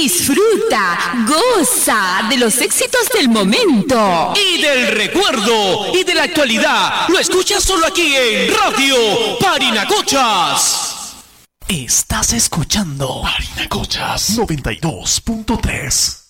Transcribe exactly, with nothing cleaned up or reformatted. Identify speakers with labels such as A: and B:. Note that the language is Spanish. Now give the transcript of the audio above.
A: Disfruta, goza de los éxitos del momento.
B: Y del recuerdo y de la actualidad. Lo escuchas solo aquí en Radio Parinacochas.
C: Estás escuchando Parinacochas noventa y dos punto tres.